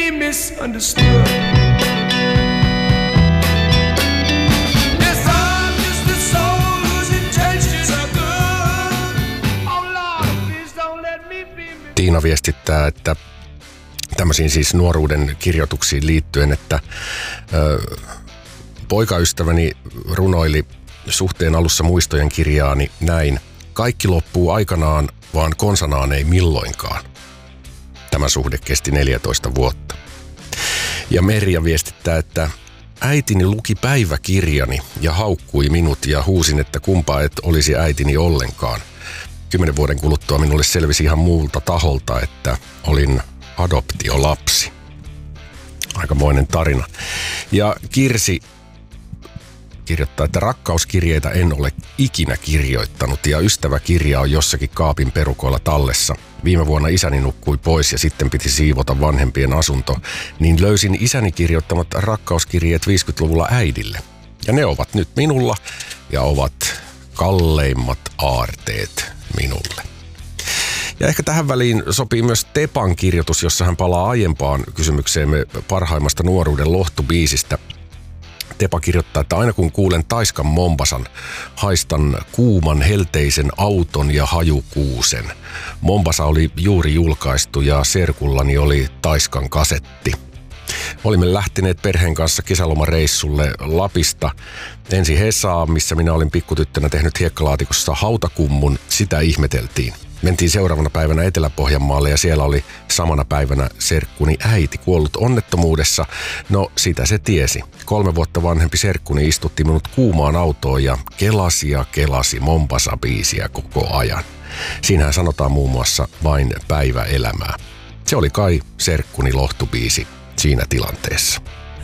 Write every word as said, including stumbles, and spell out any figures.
be misunderstood. Yes, I'm just a soul whose intentions are good. Oh Lord, please don't let me be misunderstood. Tiina viestittää, että tämmöisiin siis nuoruuden kirjoituksiin liittyen, että ö, poikaystäväni runoili suhteen alussa muistojen kirjaani näin. Kaikki loppuu aikanaan, vaan konsanaan ei milloinkaan. Tämä suhde kesti neljätoista vuotta. Ja Merja viestittää, että äitini luki päiväkirjani ja haukkui minut ja huusin, että kumpa et olisi äitini ollenkaan. Kymmenen vuoden kuluttua minulle selvisi ihan muulta taholta, että olin adoptiolapsi. Aikamoinen tarina. Ja Kirsi kirjoittaa, että rakkauskirjeitä en ole ikinä kirjoittanut ja ystäväkirja on jossakin kaapin perukoilla tallessa. Viime vuonna isäni nukkui pois ja sitten piti siivota vanhempien asunto, niin löysin isäni kirjoittamat rakkauskirjeet viisikymmentäluvulla äidille. Ja ne ovat nyt minulla ja ovat kalleimmat aarteet minulle. Ja ehkä tähän väliin sopii myös Tepan kirjoitus, jossa hän palaa aiempaan kysymykseemme parhaimmasta nuoruuden lohtubiisistä. Tepa kirjoittaa, että aina kun kuulen Taiskan Mombasan, haistan kuuman helteisen auton ja hajukuusen. Mombasa oli juuri julkaistu ja serkullani oli Taiskan kasetti. Olimme lähteneet perheen kanssa kesälomareissulle Lapista. Ensi Hesaan, missä minä olin pikkutyttönä tehnyt hiekkalaatikossa hautakummun, sitä ihmeteltiin. Mentiin seuraavana päivänä Etelä-Pohjanmaalle ja siellä oli samana päivänä serkkuni äiti kuollut onnettomuudessa. No sitä se tiesi. Kolme vuotta vanhempi serkkuni istutti minut kuumaan autoon ja kelasi ja kelasi Mombasa-biisiä koko ajan. Siinähän sanotaan muun muassa vain päiväelämää. Se oli kai serkkuni lohtubiisi siinä tilanteessa.